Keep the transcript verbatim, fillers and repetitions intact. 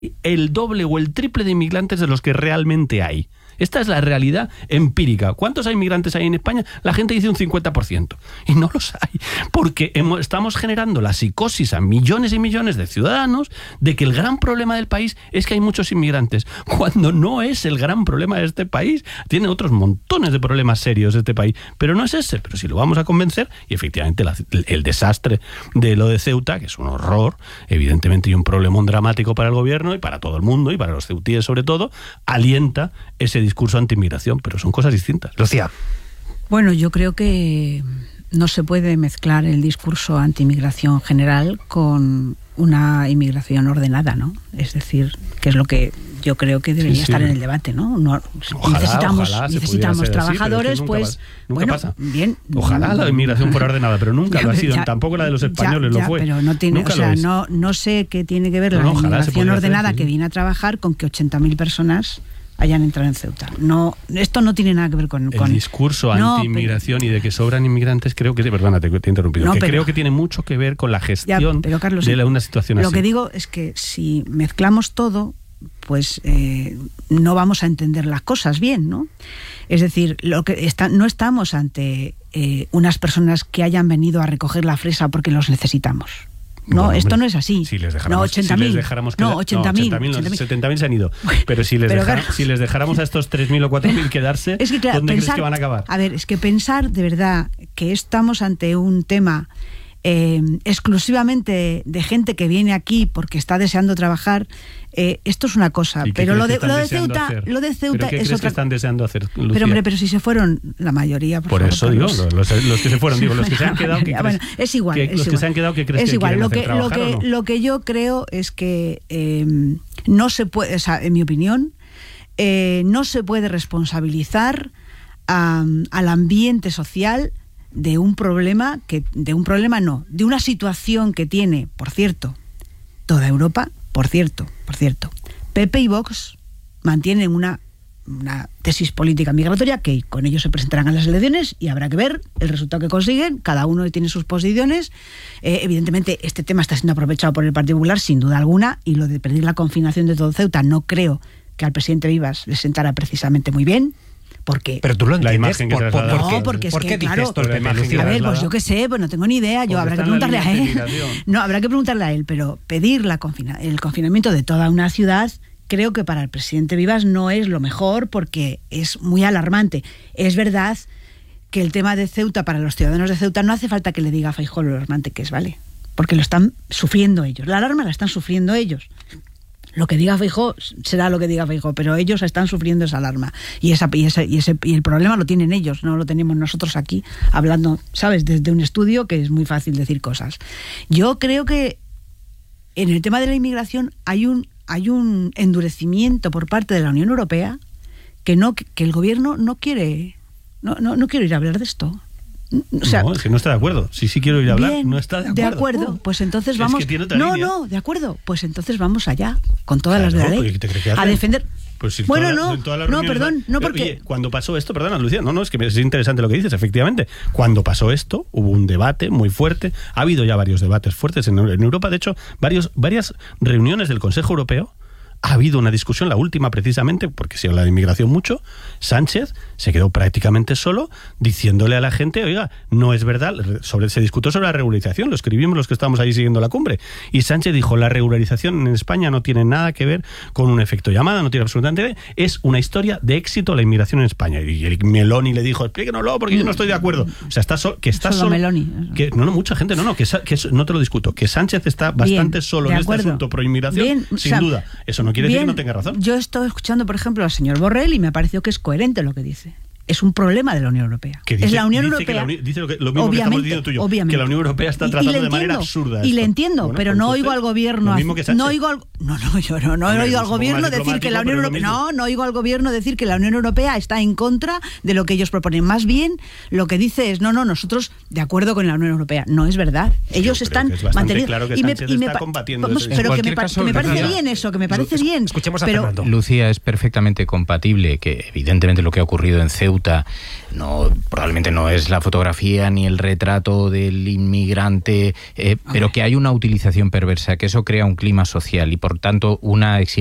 el doble o el triple de inmigrantes de los que realmente hay. Esta es la realidad empírica. ¿Cuántos inmigrantes hay en España? La gente dice un cincuenta por ciento. Y no los hay. Porque hemos, estamos generando la psicosis a millones y millones de ciudadanos de que el gran problema del país es que hay muchos inmigrantes. Cuando no es el gran problema de este país. Tiene otros montones de problemas serios este país. Pero no es ese. Pero si lo vamos a convencer, y efectivamente la, el desastre de lo de Ceuta, que es un horror, evidentemente, y un problemón dramático para el gobierno y para todo el mundo, y para los ceutíes sobre todo, alienta ese discurso discurso anti-inmigración, pero son cosas distintas. Lucía. Bueno, yo creo que no se puede mezclar el discurso anti-inmigración general con una inmigración ordenada, ¿no? Es decir, que es lo que yo creo que debería sí, sí. estar en el debate, ¿no? no ojalá, necesitamos ojalá necesitamos trabajadores, así, pues es que nunca, nunca bueno, pasa. bien. Ojalá la inmigración fuera ordenada, pero nunca ya, lo ha sido, ya, tampoco la de los españoles ya, ya, lo fue. Pero no tiene, nunca o sea, no no sé qué tiene que ver no, la no, inmigración ordenada hacer, sí. que viene a trabajar con que ochenta mil personas hayan entrado en Ceuta. No, esto no tiene nada que ver con... El con, discurso no, anti-inmigración pero, y de que sobran inmigrantes, creo que... Perdona, te, te he interrumpido. No, que pero, creo que tiene mucho que ver con la gestión ya, pero Carlos, de la, una situación lo así. Lo que digo es que si mezclamos todo, pues eh, no vamos a entender las cosas bien, ¿no? Es decir, lo que está, no estamos ante eh, unas personas que hayan venido a recoger la fresa porque los necesitamos. No, bueno, esto no es así. Si les dejáramos, no, ochenta mil. Si les dejáramos no, ochenta mil. No, setenta mil se han ido. Pero si les, pero dejara, claro. si les dejáramos a estos tres mil o cuatro mil quedarse, es que, claro, ¿dónde pensar, crees que van a acabar? A ver, es que pensar de verdad que estamos ante un tema eh, exclusivamente de gente que viene aquí porque está deseando trabajar, eh, esto es una cosa. Pero lo de, lo de Ceuta, hacer? lo de Ceuta ¿Pero qué es crees otra. que están deseando hacer, Lucía? Pero hombre, pero si se fueron la mayoría. Por, por favor, eso digo, los, los que se fueron, digo, los que se han quedado, ¿qué bueno, crees? Es igual. Que, es los igual. que se han quedado, ¿qué crees es que igual. quieren Lo hacer, que, lo que, o no? lo que yo creo es que eh, no se puede, o sea, en mi opinión, eh, no se puede responsabilizar a, al ambiente social de un problema que de un problema no, de una situación que tiene, por cierto, toda Europa, por cierto, por cierto, P P y Vox mantienen una una tesis política migratoria que con ellos se presentarán a las elecciones y habrá que ver el resultado que consiguen. Cada uno tiene sus posiciones. Eh, evidentemente, este tema está siendo aprovechado por el Partido Popular, sin duda alguna, y lo de pedir la confinación de todo Ceuta no creo que al presidente Vivas le sentara precisamente muy bien. Porque pero tú lo entiendes la por, por, por, no, porque es ¿por que, qué dices claro, esto el P P? A ver, pues yo qué sé, pues no tengo ni idea, yo habrá que preguntarle a él. No, habrá que preguntarle a él, pero pedir la confina, el confinamiento de toda una ciudad, creo que para el presidente Vivas no es lo mejor porque es muy alarmante. Es verdad que el tema de Ceuta, para los ciudadanos de Ceuta, no hace falta que le diga a Feijóo lo alarmante que es, ¿vale? Porque lo están sufriendo ellos. La alarma la están sufriendo ellos. Lo que diga Feijóo será lo que diga Feijóo, pero ellos están sufriendo esa alarma. Y, esa, y, ese, y, ese, y el problema lo tienen ellos, no lo tenemos nosotros aquí, hablando, ¿sabes?, desde un estudio que es muy fácil decir cosas. Yo creo que en el tema de la inmigración hay un hay un endurecimiento por parte de la Unión Europea que no que el gobierno no quiere no no, no quiere ir a hablar de esto. O sea, no, es que no está de acuerdo. Sí, sí quiero ir a hablar, bien, no está de acuerdo. De acuerdo, pues entonces vamos... Es que tiene otra no, línea. no, de acuerdo, pues entonces vamos allá, con todas claro, las de la ley, ¿te crees que a defender... Pues si bueno, toda, no, toda la no, perdón, no porque... Oye, cuando pasó esto, perdona, Lucía, no, no, es que es interesante lo que dices, efectivamente. Cuando pasó esto, hubo un debate muy fuerte, ha habido ya varios debates fuertes en, en Europa, de hecho, varios, varias reuniones del Consejo Europeo. Ha habido una discusión, la última precisamente, porque se habla de inmigración mucho. Sánchez se quedó prácticamente solo diciéndole a la gente, oiga, no es verdad, sobre, se discutió sobre la regularización, lo escribimos los que estábamos ahí siguiendo la cumbre, y Sánchez dijo, la regularización en España no tiene nada que ver con un efecto llamada, no tiene absolutamente nada, es una historia de éxito la inmigración en España. Y el Meloni le dijo, explíquenoslo porque yo no estoy de acuerdo. O sea, está so, que está solo... solo Meloni. Que, no, no, mucha gente, no, no, que, que no te lo discuto, que Sánchez está bastante Bien, solo en este asunto pro inmigración, Bien, sin o sea, duda. Eso no quiere Bien, decir que no tenga razón. Yo estoy escuchando, por ejemplo, al señor Borrell y me ha parecido que es coherente lo que dice. Es un problema de la Unión Europea. Dice, es la Unión dice Europea. Que la, dice lo, que, lo mismo que estamos diciendo tú y yo, obviamente, que la Unión Europea está tratando de manera absurda. Y esto. le entiendo, bueno, pero pues no usted, oigo al gobierno. No oigo al, no, no, yo no, no Hombre, he oído al gobierno decir que la Unión Europea. No, no oigo al gobierno decir que la Unión Europea está en contra de lo que ellos proponen. Más bien, lo que dice es, no, no, nosotros de acuerdo con la Unión Europea. No es verdad. Ellos yo están es manteniendo. Claro que y me, Sánchez y me, está combatiendo vamos, ese pero que me, caso, que me parece Lucía, bien eso, que me parece bien. Escuchemos a pero, Fernando. Lucía, es perfectamente compatible que, evidentemente, lo que ha ocurrido en Ceuta Ceuta no, probablemente no es la fotografía ni el retrato del inmigrante, eh, pero que hay una utilización perversa, que eso crea un clima social y por tanto una